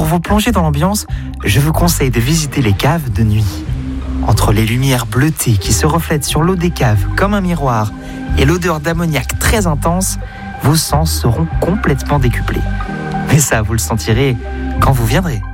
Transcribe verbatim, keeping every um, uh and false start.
pour vous plonger dans l'ambiance, je vous conseille de visiter les caves de nuit. Entre les lumières bleutées qui se reflètent sur l'eau des caves comme un miroir et l'odeur d'ammoniac très intense, vos sens seront complètement décuplés. Mais ça, vous le sentirez quand vous viendrez.